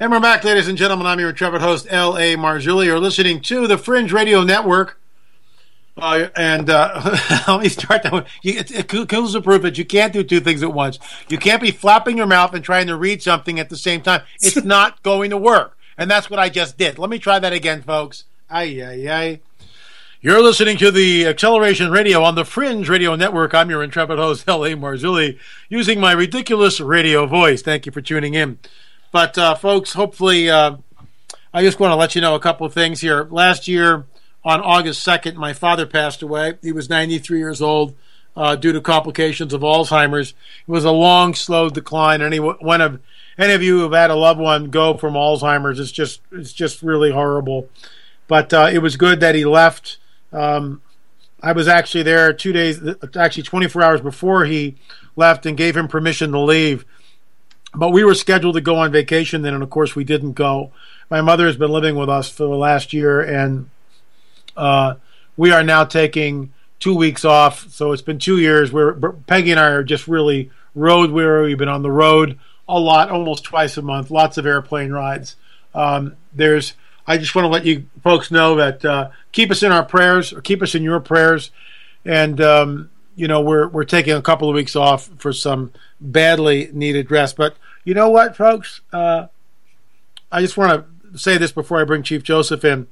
And we're back, ladies and gentlemen. I'm your intrepid host, L.A. Marzulli. You're listening to the Fringe Radio Network. Let me start that one. It kills the proof that you can't do two things at once. You can't be flapping your mouth and trying to read something at the same time. It's not going to work. And that's what I just did. Let me try that again, folks. Ay. You're listening to the Acceleration Radio on the Fringe Radio Network. I'm your intrepid host, L.A. Marzulli, using my ridiculous radio voice. Thank you for tuning in. But, folks, hopefully, I just want to let you know a couple of things here. Last year, on August 2nd, my father passed away. He was 93 years old due to complications of Alzheimer's. It was a long, slow decline. Any of you who have had a loved one go from Alzheimer's, it's just really horrible. But it was good that he left. I was actually there 24 hours before he left and gave him permission to leave. But we were scheduled to go on vacation then, and of course we didn't go. My mother has been living with us for the last year, and we are now taking 2 weeks off. So it's been 2 years. Peggy and I are just really road weary. We've been on the road a lot, almost twice a month, lots of airplane rides. I just want to let you folks know that keep us in our prayers, or keep us in your prayers, and we're taking a couple of weeks off for some badly needed rest. But you know what, folks? I just want to say this before I bring Chief Joseph in.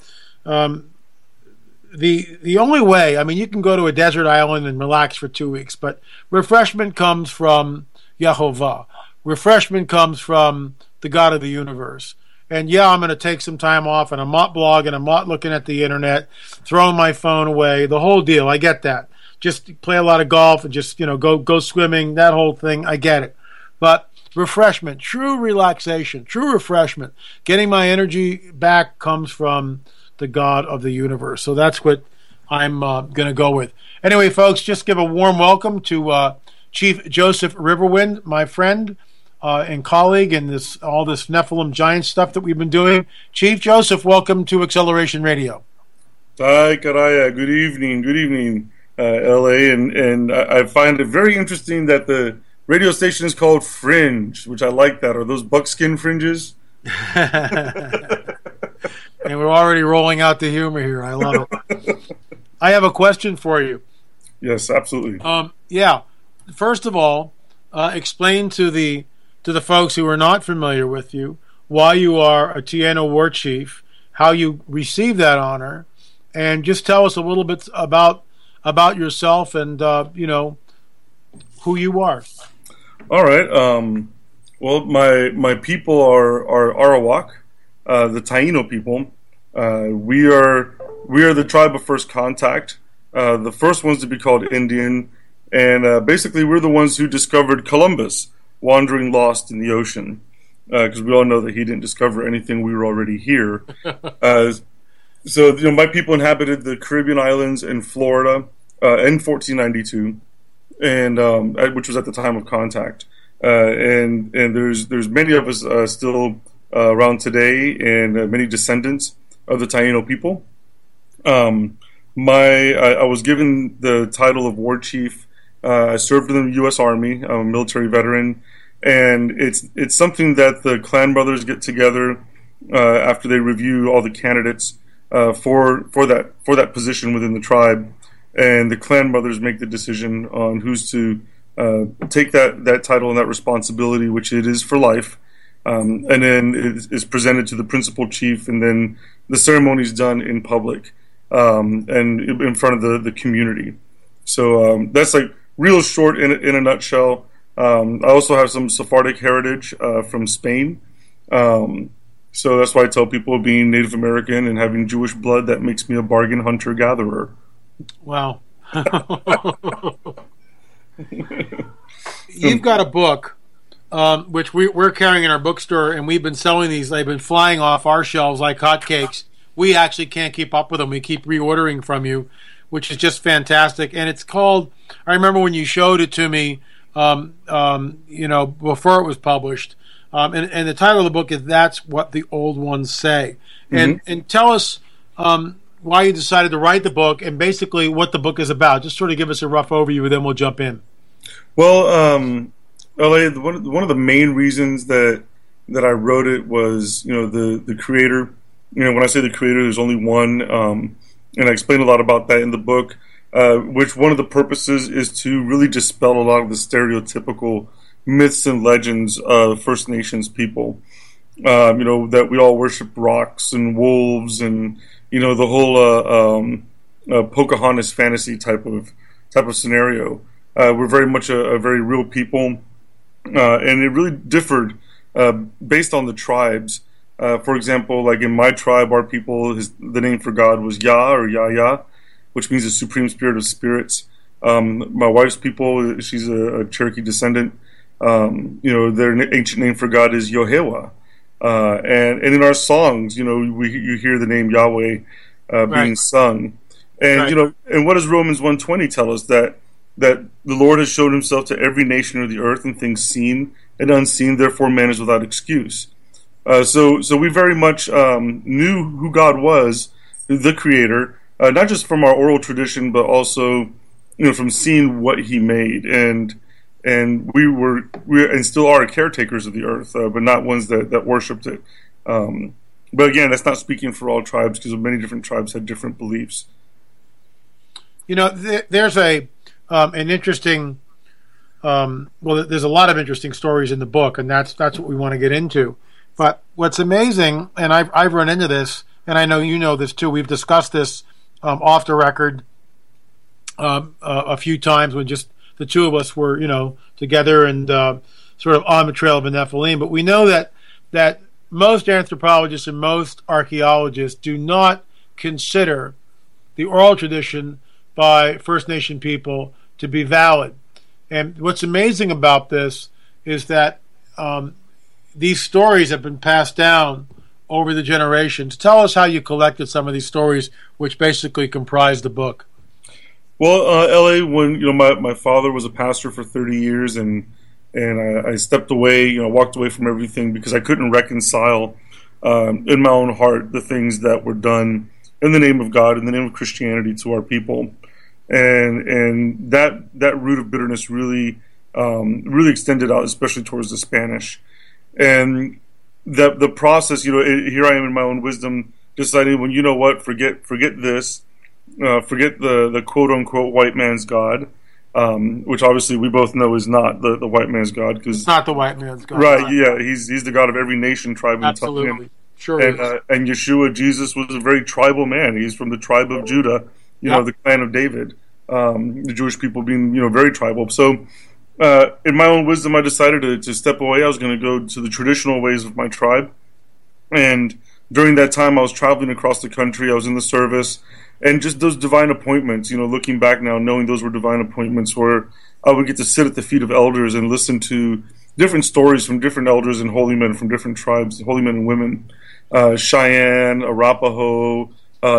The only way, I mean, you can go to a desert island and relax for 2 weeks, but refreshment comes from Yehovah. Refreshment comes from the God of the universe. And yeah, I'm going to take some time off, and I'm not blogging, I'm not looking at the internet, throwing my phone away, the whole deal. I get that. Just play a lot of golf and just, go swimming, that whole thing. I get it. But refreshment, true relaxation, true refreshment, getting my energy back comes from the God of the universe. So that's what I'm going to go with. Anyway, folks, just give a warm welcome to Chief Joseph Riverwind, my friend and colleague in all this Nephilim giant stuff that we've been doing. Chief Joseph, welcome to Acceleration Radio. Hi, Karaya. Good evening, LA. And I find it very interesting that the radio station is called Fringe, which I like that. Are those buckskin fringes? And we're already rolling out the humor here. I love it. I have a question for you. Yes, absolutely. First of all, explain to the folks who are not familiar with you why you are a Taino war chief, how you received that honor, and just tell us a little bit about yourself and who you are. All right. Well, my people are Arawak, the Taino people. We are the tribe of first contact, the first ones to be called Indian, and basically we're the ones who discovered Columbus wandering lost in the ocean, because we all know that he didn't discover anything. We were already here. So my people inhabited the Caribbean islands in Florida in 1492, and which was at the time of contact. And there's many of us still around today, and many descendants of the Taino people. I was given the title of war chief. I served in the U.S. Army. I'm a military veteran, and it's something that the clan brothers get together after they review all the candidates for that position within the tribe, and the clan brothers make the decision on who's to take that title and that responsibility, which it is for life, and then it is presented to the principal chief, and then the ceremony is done in public and in front of the community. So that's like real short in a nutshell. I also have some Sephardic heritage from Spain. So that's why I tell people, being Native American and having Jewish blood, that makes me a bargain hunter-gatherer. Wow. You've got a book, which we're carrying in our bookstore, and we've been selling these. They've been flying off our shelves like hotcakes. We actually can't keep up with them. We keep reordering from you, which is just fantastic. And it's called, I remember when you showed it to me, before it was published. And the title of the book is "That's What the Old Ones Say." And tell us why you decided to write the book, and basically what the book is about. Just sort of give us a rough overview, and then we'll jump in. Well, LA, one of the main reasons that that I wrote it was, the creator. When I say the creator, there's only one, and I explain a lot about that in the book. Which one of the purposes is to really dispel a lot of the stereotypical myths and legends of First Nations people. That we all worship rocks and wolves, and the whole Pocahontas fantasy type of scenario. We're very much a very real people, and it really differed based on the tribes. For example, like in my tribe, our people, the name for God was Yah or Yah, which means the supreme spirit of spirits. My wife's people, she's a Cherokee descendant. Their ancient name for God is Yohewa. And in our songs, you hear the name Yahweh being sung. And Right. and what does Romans 1:20 tell us? That the Lord has shown himself to every nation of the earth in things seen and unseen, therefore man is without excuse. So we very much knew who God was, the creator, not just from our oral tradition, but also from seeing what he made. And we and still are caretakers of the earth, but not ones that worshipped it. But again, that's not speaking for all tribes, because many different tribes had different beliefs. There's an interesting. There's a lot of interesting stories in the book, and that's what we want to get into. But what's amazing, and I've run into this, and I know you know this too. We've discussed this off the record a few times when just the two of us were, together and sort of on the trail of the Nephilim. But we know that most anthropologists and most archaeologists do not consider the oral tradition by First Nation people to be valid. And what's amazing about this is that these stories have been passed down over the generations. Tell us how you collected some of these stories, which basically comprise the book. Well, LA, when my father was a pastor for 30 years, and I stepped away, walked away from everything because I couldn't reconcile in my own heart the things that were done in the name of God, in the name of Christianity, to our people. And that root of bitterness really extended out, especially towards the Spanish. And the process, here I am in my own wisdom, deciding, well, you know what, forget this, forget the quote unquote white man's God, which obviously we both know is not the white man's God, because it's not the white man's God, right? Yeah, he's the God of every nation, tribe, and tongue. Absolutely, sure. And Yeshua, Jesus, was a very tribal man. He's from the tribe of Judah, the clan of David. The Jewish people being, very tribal. So, in my own wisdom, I decided to step away. I was going to go to the traditional ways of my tribe. And during that time, I was traveling across the country. I was in the service. And just those divine appointments, looking back now, knowing those were divine appointments, where I would get to sit at the feet of elders and listen to different stories from different elders and holy men from different tribes, holy men and women, Cheyenne, Arapaho,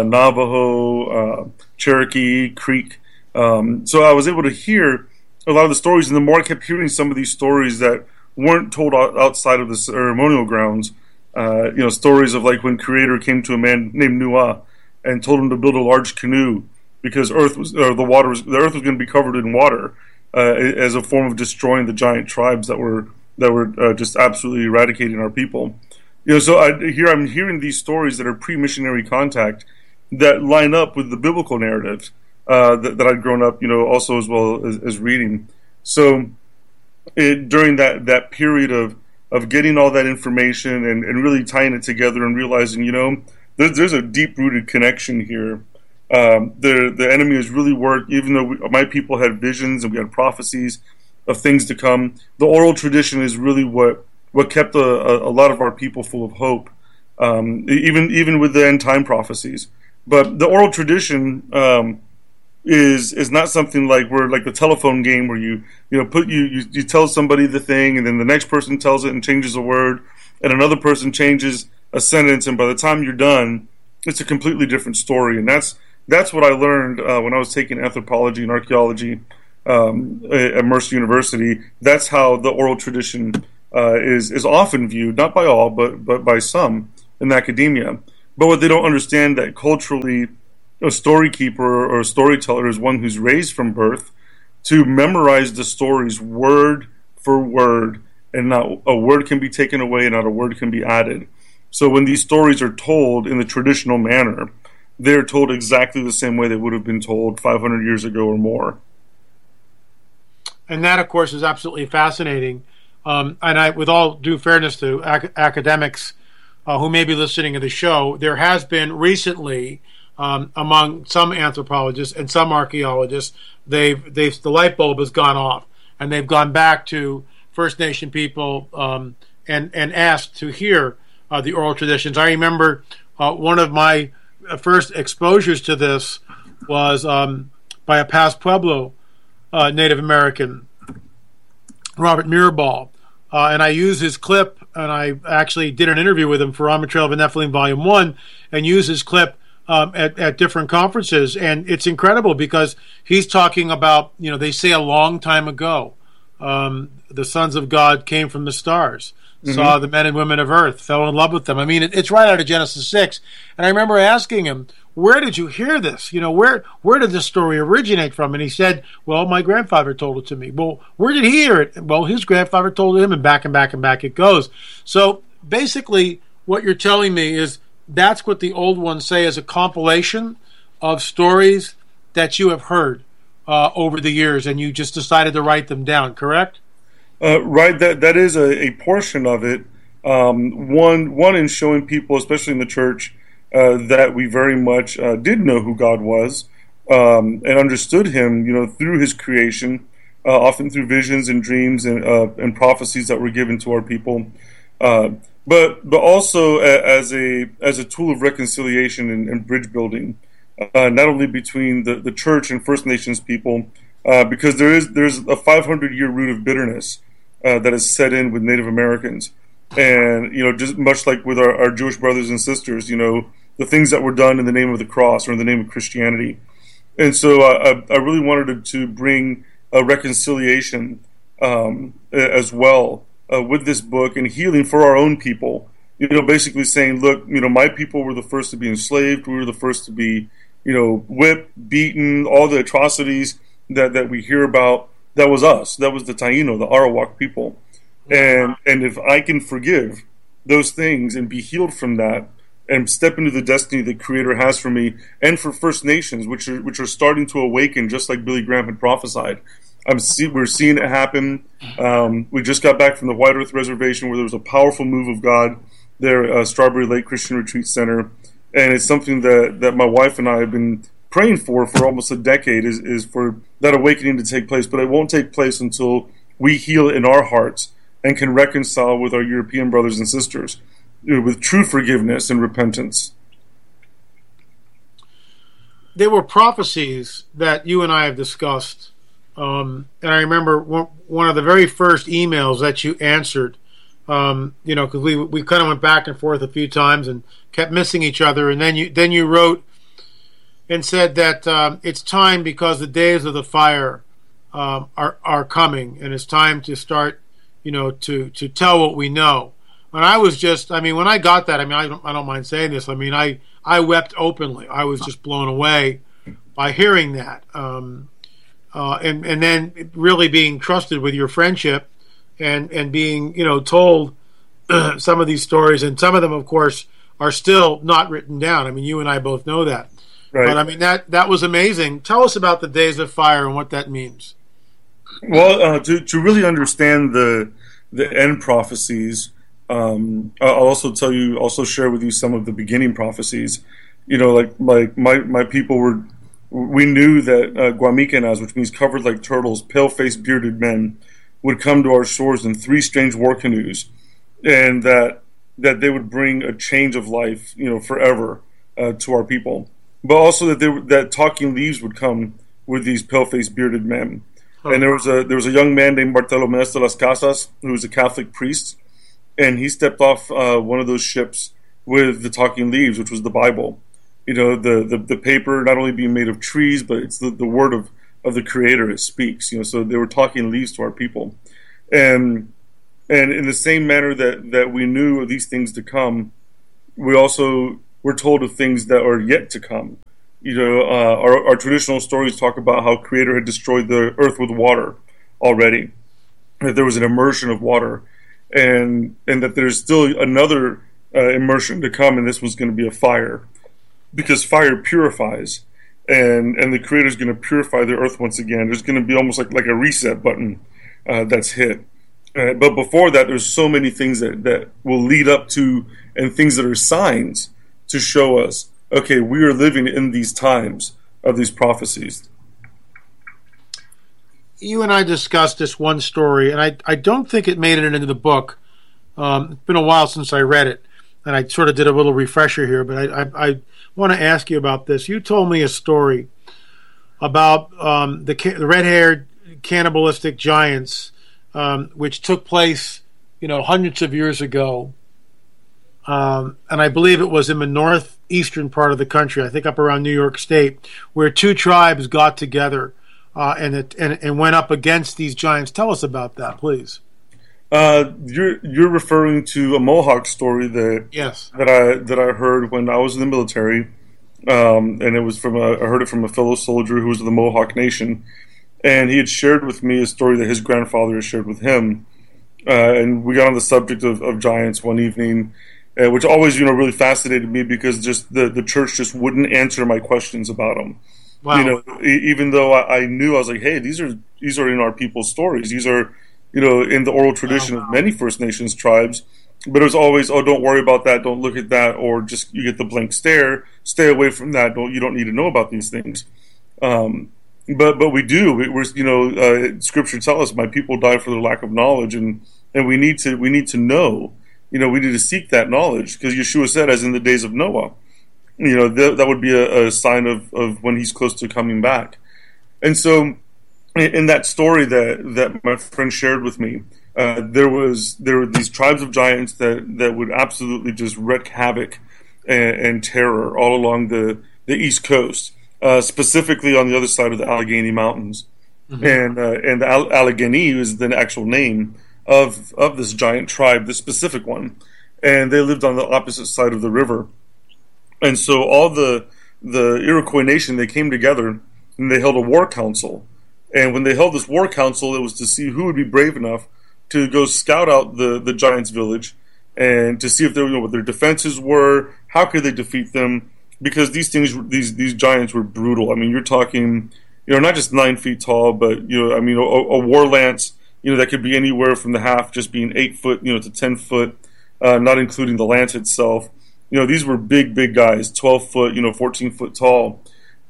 Navajo, Cherokee, Creek. So I was able to hear a lot of the stories, and the more I kept hearing some of these stories that weren't told outside of the ceremonial grounds, stories of like when Creator came to a man named Nuah and told him to build a large canoe because the earth was going to be covered in water, as a form of destroying the giant tribes that were just absolutely eradicating our people. So I'm hearing these stories that are pre-missionary contact that line up with the biblical narratives that I'd grown up, also as well as reading. So during that period of getting all that information and really tying it together and realizing, there's a deep-rooted connection here. The enemy has really worked, even though my people had visions and we had prophecies of things to come. The oral tradition is really what kept a lot of our people full of hope, even with the end time prophecies. But the oral tradition is not something like the telephone game where you tell somebody the thing and then the next person tells it and changes a word and another person changes a sentence, and by the time you're done, it's a completely different story. And that's what I learned when I was taking anthropology and archaeology at Mercer University. That's how the oral tradition is often viewed, not by all, but by some in academia. But what they don't understand, that culturally, a story keeper or a storyteller is one who's raised from birth to memorize the stories word for word and not a word can be taken away, and not a word can be added. So when these stories are told in the traditional manner, they're told exactly the same way they would have been told 500 years ago or more. And that, of course, is absolutely fascinating. And with all due fairness to academics who may be listening to the show, there has been recently, among some anthropologists and some archaeologists, the light bulb has gone off, and they've gone back to First Nation people and asked to hear the oral traditions. I remember one of my first exposures to this was by a Paz Pueblo Native American, Robert Mirabal, and I used his clip, and I actually did an interview with him for On the Trail of the Nephilim Volume 1, and used his clip at different conferences. And it's incredible because he's talking about, they say a long time ago, the sons of God came from the stars, saw the men and women of earth, fell in love with them. I mean, it's right out of Genesis 6. And I remember asking him, where did you hear this? Where did this story originate from? And he said, well, my grandfather told it to me. Well, where did he hear it? Well, his grandfather told him, and back and back and back it goes. So basically what you're telling me is that's what the old ones say as a compilation of stories that you have heard over the years, and you just decided to write them down, correct? Right, that is a portion of it. One in showing people, especially in the church, that we very much did know who God was and understood Him, through His creation, often through visions and dreams and prophecies that were given to our people, but also as a tool of reconciliation and bridge building, not only between the church and First Nations people, because there's a 500-year root of bitterness that is set in with Native Americans. And, just much like with our Jewish brothers and sisters, the things that were done in the name of the cross or in the name of Christianity. And so I really wanted to bring a reconciliation as well with this book, and healing for our own people. Basically saying, look, my people were the first to be enslaved. We were the first to be, whipped, beaten, all the atrocities that we hear about. That was us. That was the Taino, the Arawak people. And if I can forgive those things and be healed from that, and step into the destiny the Creator has for me, and for First Nations, which are starting to awaken, just like Billy Graham had prophesied. We're seeing it happen. We just got back from the White Earth Reservation, where there was a powerful move of God there at Strawberry Lake Christian Retreat Center, and it's something that my wife and I have been praying for almost a decade, is for that awakening to take place. But it won't take place until we heal in our hearts and can reconcile with our European brothers and sisters with true forgiveness and repentance. There were prophecies that you and I have discussed, and I remember one of the very first emails that you answered, because we kind of went back and forth a few times and kept missing each other, and then you wrote and said that it's time, because the days of the fire are coming, and it's time to start, to tell what we know. And I was just, when I got that, I don't mind saying this. I wept openly. I was just blown away by hearing that, and then really being trusted with your friendship, and being told some of these stories, and some of them, of course, are still not written down. You and I both know that. Right. But that was amazing. Tell us about the days of fire and what that means. Well, to really understand the end prophecies, I'll also share with you some of the beginning prophecies. Like my people we knew that Guamicanas, which means covered like turtles, pale-faced bearded men, would come to our shores in 3 strange war canoes, and that they would bring a change of life, forever, to our people. But also that talking leaves would come with these pale-faced bearded men. Oh. And there was a young man named Bartolomé de las Casas, who was a Catholic priest, and he stepped off one of those ships with the talking leaves, which was the Bible. The paper not only being made of trees, but it's the word of the Creator. It speaks. So they were talking leaves to our people, and in the same manner that we knew of these things to come, we also were told of things that are yet to come. Our traditional stories talk about how Creator had destroyed the earth with water already. That there was an immersion of water, and that there's still another immersion to come, and this one's going to be a fire, because fire purifies, and the Creator's going to purify the earth once again. There's going to be almost like a reset button that's hit. But before that, there's so many things that will lead up to, and things that are signs to show us, okay, we are living in these times of these prophecies. You and I discussed this one story, and I don't think it made it into the book. It's been a while since I read it, and I sort of did a little refresher here, but I want to ask you about this. You told me a story about the red-haired cannibalistic giants, which took place, hundreds of years ago, and I believe it was in the northeastern part of the country, I think up around New York State, where two tribes got together and went up against these giants. Tell us about that, please. You're referring to a Mohawk story that I heard when I was in the military, and it was I heard it from a fellow soldier who was of the Mohawk Nation, and he had shared with me a story that his grandfather had shared with him, and we got on the subject of giants one evening, which always really fascinated me, because just the church just wouldn't answer my questions about them. Wow. Even though I knew, I was like, hey, these are in our people's stories. These are, in the oral tradition of many First Nations tribes. But it was always, oh, don't worry about that, don't look at that, or just you get the blank stare, stay away from that. You don't need to know about these things. But we do. We're Scripture tells us, my people die for their lack of knowledge, and we need to know. We need to seek that knowledge, because Yeshua said, as in the days of Noah. That would be a sign of when he's close to coming back. And so, in that story that my friend shared with me, there were these tribes of giants that would absolutely just wreak havoc and terror all along the East Coast, specifically on the other side of the Allegheny Mountains. Mm-hmm. And the Allegheny is the actual name of this giant tribe, this specific one, and they lived on the opposite side of the river. And so all the Iroquois nation, they came together and they held a war council. And when they held this war council, it was to see who would be brave enough to go scout out the giants' village, and to see if what their defenses were, how could they defeat them, because these giants were brutal. I mean, you're talking, not just 9 feet tall, but a war lance, that could be anywhere from the half just being 8 foot, to 10 foot, not including the lance itself. These were big guys, 12 foot, 14 foot tall,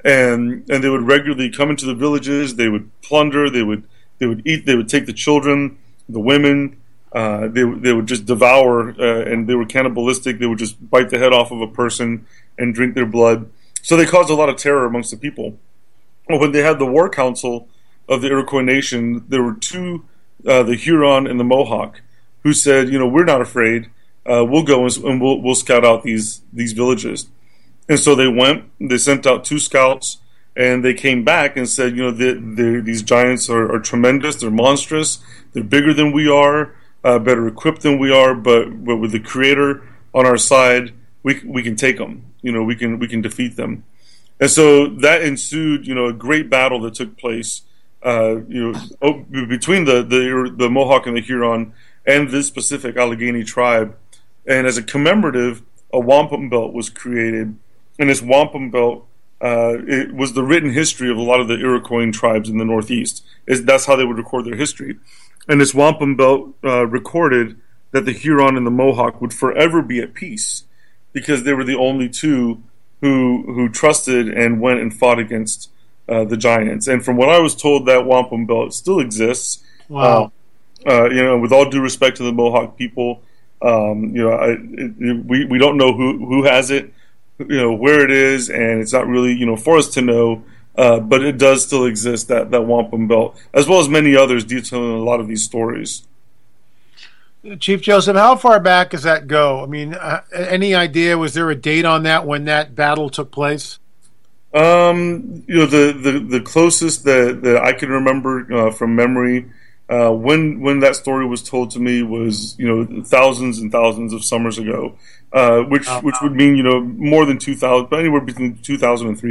and they would regularly come into the villages. They would plunder. They would eat. They would take the children, the women. They would just devour, and they were cannibalistic. They would just bite the head off of a person and drink their blood. So they caused a lot of terror amongst the people. When they had the war council of the Iroquois nation, there were two, the Huron and the Mohawk, who said, we're not afraid. We'll go and we'll scout out these villages. And so they went. They sent out 2 scouts, and they came back and said, these giants are tremendous. They're monstrous. They're bigger than we are, better equipped than we are. But with the Creator on our side, we can take them. We can defeat them. And so that ensued, a great battle that took place, between the Mohawk and the Huron and this specific Allegheny tribe. And as a commemorative, a wampum belt was created. And this wampum belt, it was the written history of a lot of the Iroquois tribes in the Northeast. That's how they would record their history. And this wampum belt recorded that the Huron and the Mohawk would forever be at peace, because they were the only two who trusted and went and fought against the giants. And from what I was told, that wampum belt still exists. Wow. With all due respect to the Mohawk people, we don't know who has it, where it is, and it's not really, for us to know, but it does still exist, that wampum belt, as well as many others detailing a lot of these stories. Chief Joseph, how far back does that go? I mean, any idea, was there a date on that when that battle took place? The closest that I can remember from memory, when that story was told to me was, thousands and thousands of summers ago, which would mean, more than 2,000, but anywhere between 2,000 and 3,000